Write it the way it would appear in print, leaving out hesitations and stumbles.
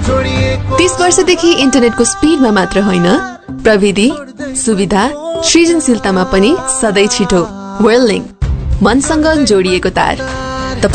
30 वर्षदेखि इन्टरनेटको स्पिडमा मात्र होइन, प्रविधि, सुविधा, सृजनशीलतामा पनि सधैँ छिटो। वर्ल्ड लिंक, मनसँग जोडिएको तार।